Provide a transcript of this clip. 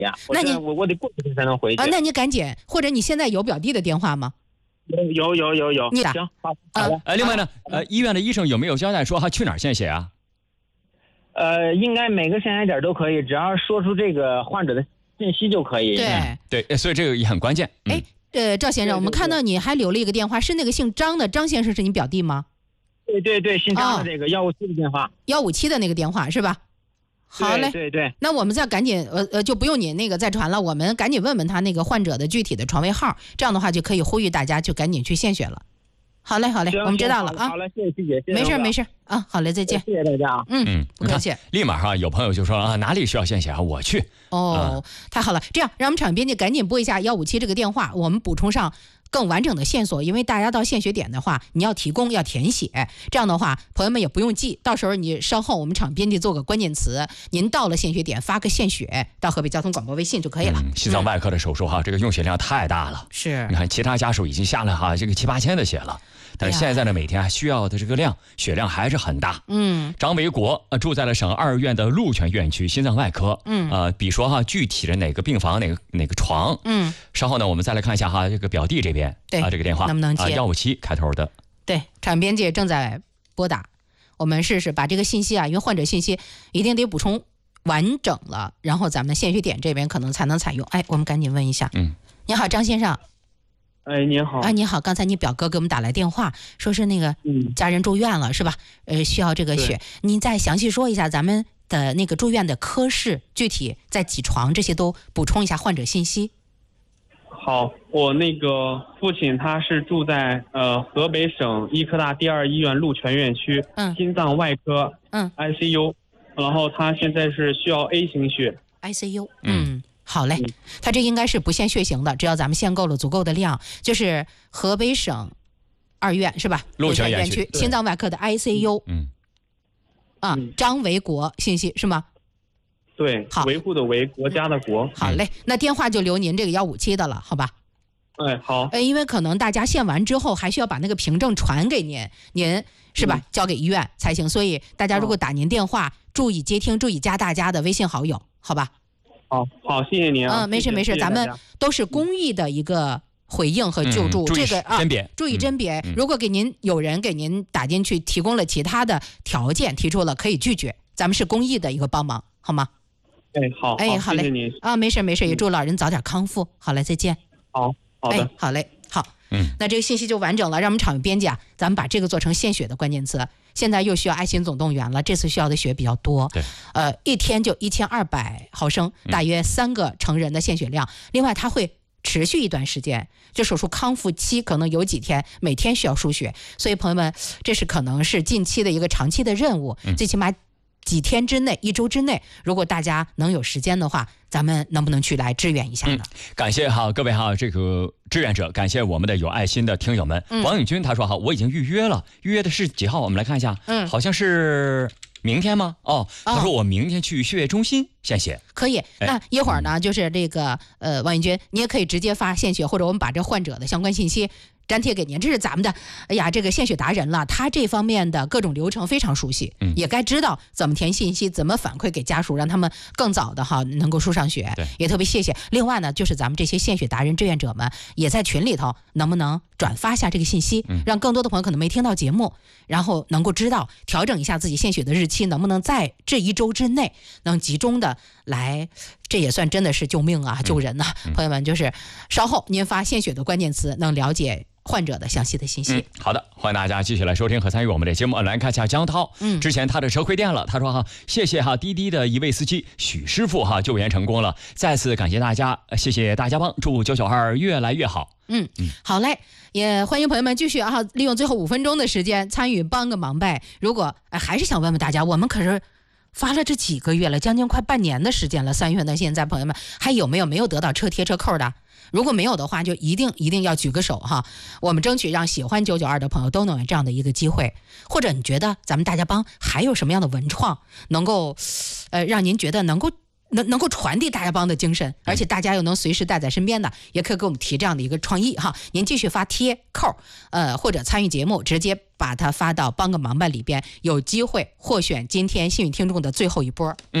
呀。 那你我得过几天才能回去啊？那你赶紧，或者你现在有表弟的电话吗？ 有。 你打行，好的。 另外呢，医院的医生有没有交代说去哪儿献血啊？ 应该每个献血点都可以，只要说出这个患者的信息就可以。 对，所以这个也很关键。 赵先生，我们看到你还留了一个电话，是那个姓张的张先生，是你表弟吗？ 对，姓张的这个157的电话 ，157的那个电话是吧？好嘞， 对。 那我们再赶紧就不用你那个再传了，我们赶紧问问他那个患者的具体的床位号，这样的话就可以呼吁大家就赶紧去献血了。好嘞，我们知道了啊。 好嘞，谢谢姐， 没事啊，好嘞，再见。 谢谢大家。 不客气。 立马有朋友就说哪里需要献血我去。 太好了，这样让我们场编辑赶紧拨一下157这个电话，我们补充上更完整的线索，因为大家到献血点的话，你要提供要填写，这样的话朋友们也不用记，到时候你稍后我们场编辑做个关键词，您到了献血点发个献血到河北交通广播微信就可以了。 心脏外科的手术这个用血量太大了， 是你看其他家属已经下了这个7、8千的血了，但是现在呢每天需要的这个血量还是很大。张维国住在了省2院的鹿泉院区心脏外科。比说具体的哪个病房哪个床。稍后呢我们再来看一下这个表弟这边这个电话能不能接 157开头的。 对，场编辑正在拨打，我们试试把这个信息因为患者信息一定得补充完整了，然后咱们的献血点这边可能才能采用。我们赶紧问一下。你好，张先生。 您好。 你好，刚才你表哥给我们打来电话，说是那个家人住院了，是吧？需要这个血，您再详细说一下咱们的那个住院的科室，具体在几床，这些都补充一下患者信息。 好，我那个父亲他是住在河北省医科大第2医院鹿泉院区心脏外科ICU，然后他现在是需要 A 型血 ICU。好嘞，他这应该是不限血型的，只要咱们限购了足够的量，就是河北省2院是吧？ 鹿泉院区心脏外科的 ICU。张维国信息是吗？ 对， 好， 维护的维，国家的国。 好嘞，那电话就留您这个157的了，好吧？ 好。 因为可能大家献完之后还需要把那个凭证传给您是吧？交给医院才行，所以大家如果打您电话，注意接听，注意加大家的微信好友，好吧？ 好，谢谢您啊。 没事，咱们都是公益的一个回应和救助，这个注意甄别。如果有人给您打进去提供了其他的条件，提出了可以拒绝，咱们是公益的一个帮忙，好吗？ 好。 好嘞。 谢谢您没事，也祝老人早点康复。好嘞，再见。 好的。 好嘞，好。那这个信息就完整了，让我们场编辑咱们把这个做成献血的关键词。现在又需要爱心总动员了，这次需要的血比较多。 对， 一天就1200毫升，大约3个成人的献血量。另外，它会持续一段时间，就手术康复期可能有几天，每天需要输血。所以朋友们，这是可能是近期的一个长期的任务，最起码几天之内，1周之内，如果大家能有时间的话，咱们能不能去来支援一下呢？ 感谢各位这个志愿者，感谢我们的有爱心的听友们。王永军他说我已经预约了，预约的是几号？我们来看一下，好像是明天吗？他说我明天去血液中心献血。 可以，那一会儿呢，就是这个王永军，你也可以直接发献血，或者我们把这患者的相关信息粘贴给您，这是咱们的这个献血达人了，他这方面的各种流程非常熟悉，也该知道怎么填信息，怎么反馈给家属，让他们更早的能够输上血。也特别谢谢。另外呢，就是咱们这些献血达人志愿者们也在群里头，能不能转发下这个信息，让更多的朋友可能没听到节目，然后能够知道调整一下自己献血的日期，能不能在这1周之内能集中的来，这也算真的是救命救人朋友们，就是稍后您发献血的关键词，能了解患者的详细的信息。 好的，欢迎大家继续来收听和参与我们的节目。来看一下江涛，之前他的车亏电了，他说谢谢滴滴的一位司机许师傅救援成功了，再次感谢大家，谢谢大家帮，祝992越来越好。 好嘞，也欢迎朋友们继续利用最后5分钟的时间参与帮个忙呗。如果还是想问问大家，我们可是发了这几个月了，将近快半年的时间了，3月到现在，朋友们还有没有得到车贴车扣的？如果没有的话，就一定要举个手我们争取让喜欢992的朋友都能有这样的一个机会。或者你觉得咱们大家帮还有什么样的文创能够让您觉得能够传递大家帮的精神，而且大家又能随时带在身边的，也可以给我们提这样的一个创意您继续发贴扣或者参与节目，直接把它发到帮个忙吧里边，有机会获选今天幸运听众的最后一波。